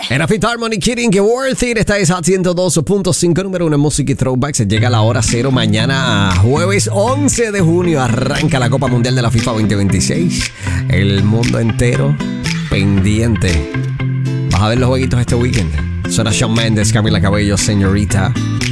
Era Fifth Harmony, Kidding, que Worth It. Esta es a 102.5, número 1 en Música y Throwback. Se llega a la hora cero. Mañana, jueves 11 de junio, arranca la Copa Mundial de la FIFA 2026. El mundo entero pendiente. Vas a ver los jueguitos este weekend. Suena Shawn Mendes, Camila Cabello, Señorita.